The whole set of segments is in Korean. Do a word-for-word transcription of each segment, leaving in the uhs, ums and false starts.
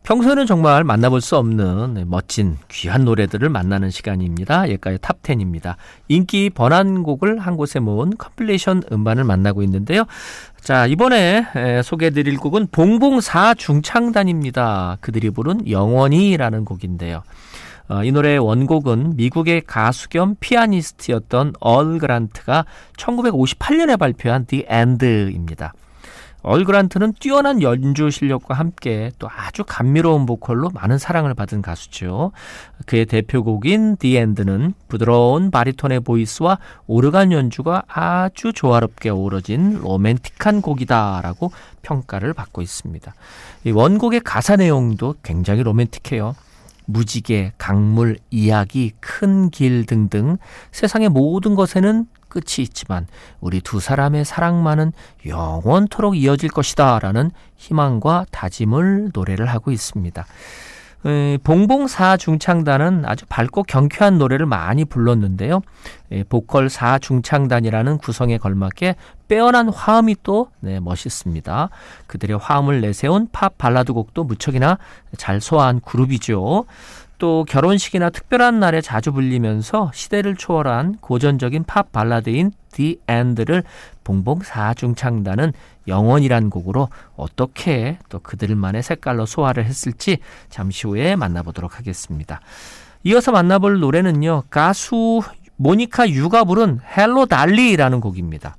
평소에는 정말 만나볼 수 없는 멋진 귀한 노래들을 만나는 시간입니다. 예가의 탑텐입니다. 인기 번안곡을 한 곳에 모은 컴필레이션 음반을 만나고 있는데요. 자, 이번에 소개해드릴 곡은 봉봉사 중창단입니다. 그들이 부른 영원히라는 곡인데요. 어, 이 노래의 원곡은 미국의 가수 겸 피아니스트였던 얼 그란트가 천구백오십팔 년에 발표한 The End입니다. 얼 그란트는 뛰어난 연주 실력과 함께 또 아주 감미로운 보컬로 많은 사랑을 받은 가수죠. 그의 대표곡인 The End는 부드러운 바리톤의 보이스와 오르간 연주가 아주 조화롭게 어우러진 로맨틱한 곡이다라고 평가를 받고 있습니다. 이 원곡의 가사 내용도 굉장히 로맨틱해요. 무지개, 강물, 이야기, 큰 길 등등 세상의 모든 것에는 끝이 있지만 우리 두 사람의 사랑만은 영원토록 이어질 것이다 라는 희망과 다짐을 노래를 하고 있습니다. 에, 봉봉사 중창단은 아주 밝고 경쾌한 노래를 많이 불렀는데요. 에, 보컬 사 중창단이라는 구성에 걸맞게 빼어난 화음이 또 네, 멋있습니다. 그들의 화음을 내세운 팝 발라드 곡도 무척이나 잘 소화한 그룹이죠. 또 결혼식이나 특별한 날에 자주 불리면서 시대를 초월한 고전적인 팝 발라드인 The End를 봉봉사 중창단은 영원이란 곡으로 어떻게 또 그들만의 색깔로 소화를 했을지 잠시 후에 만나보도록 하겠습니다. 이어서 만나볼 노래는요. 가수 모니카 유가 부른 헬로 달리라는 곡입니다.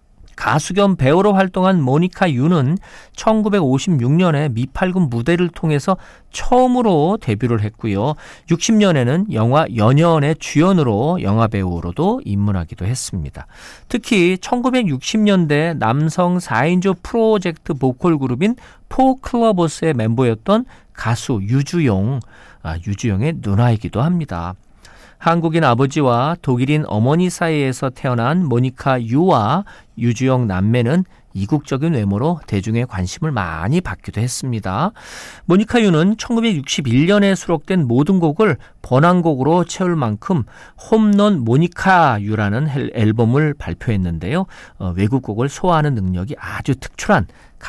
가수 겸 배우로 활동한 모니카 유는 천구백오십육 년에 미팔군 무대를 통해서 처음으로 데뷔를 했고요. 육십 년에는 영화 연연의 주연으로 영화배우로도 입문하기도 했습니다. 특히 천구백육십 년대 남성 사 인조 프로젝트 보컬 그룹인 포클러버스의 멤버였던 가수 유주용, 아, 유주용의 누나이기도 합니다. 한국인 아버지와 독일인 어머니 사이에서 태어난 모니카 유와 유주영 남매는 이국적인 외모로 대중의 관심을 많이 받기도 했습니다. 모니카 유는 천구백육십일 년에 수록된 모든 곡을 번안곡으로 채울 만큼 홈런 모니카 유라는 앨범을 발표했는데요. 어, 외국곡을 소화하는 능력이 아주 특출한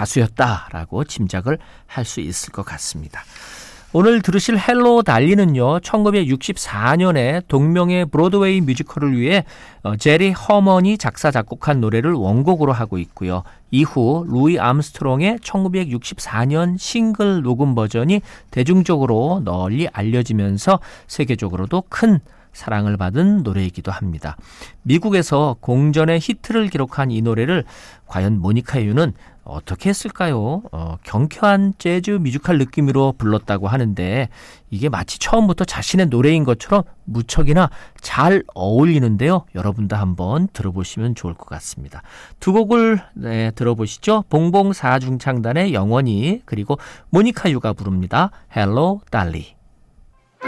가수였다라고 짐작을 할 수 있을 것 같습니다. 오늘 들으실 헬로 달리는요. 천구백육십사 년에 동명의 브로드웨이 뮤지컬을 위해 제리 허먼이 작사 작곡한 노래를 원곡으로 하고 있고요. 이후 루이 암스트롱의 천구백육십사 년 싱글 녹음 버전이 대중적으로 널리 알려지면서 세계적으로도 큰 사랑을 받은 노래이기도 합니다. 미국에서 공전의 히트를 기록한 이 노래를 과연 모니카 유는 어떻게 했을까요? 어, 경쾌한 재즈 뮤지컬 느낌으로 불렀다고 하는데 이게 마치 처음부터 자신의 노래인 것처럼 무척이나 잘 어울리는데요. 여러분도 한번 들어보시면 좋을 것 같습니다. 두 곡을 네, 들어보시죠. 봉봉사 중창단의 영원히 그리고 모니카 유가 부릅니다. 헬로 달리.